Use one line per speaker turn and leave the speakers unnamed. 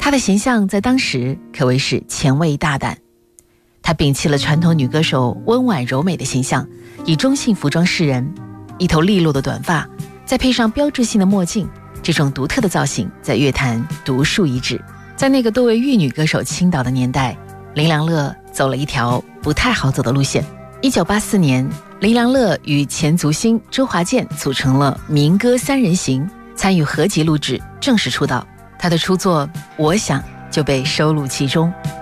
她的形象在当时可谓是前卫大胆。她摒弃了传统女歌手温婉柔美的形象，以中性服装示人，一头利落的短发，再配上标志性的墨镜，这种独特的造型在乐坛独树一帜。在那个多为玉女歌手倾倒的年代，林良乐走了一条不太好走的路线。1984年，林良乐与前足星周华健组成了民歌三人行，参与合集录制，正式出道。他的初作《我想》就被收录其中。